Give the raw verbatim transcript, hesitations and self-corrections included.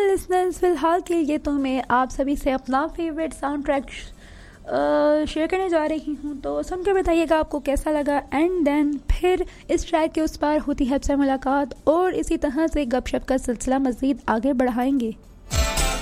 Listeners, फिलहाल के लिए तो मैं आप सभी से अपना फेवरेट साउंड ट्रैक शेयर करने जा रही हूँ, तो सुनकर बताइएगा आपको कैसा लगा। एंड देन फिर इस ट्रैक के उस पार होती है आपसे मुलाकात और इसी तरह से गपशप का सिलसिला मज़ीद आगे बढ़ाएंगे।